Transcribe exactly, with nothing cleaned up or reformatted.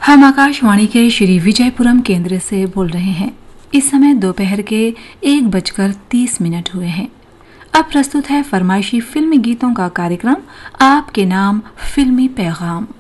हम आकाशवाणी के श्री विजयपुरम केंद्र से बोल रहे हैं। इस समय दोपहर के एक बजकर तीस मिनट हुए हैं। अब प्रस्तुत है फरमाइशी फिल्मी गीतों का कार्यक्रम आपके नाम फिल्मी पैगाम।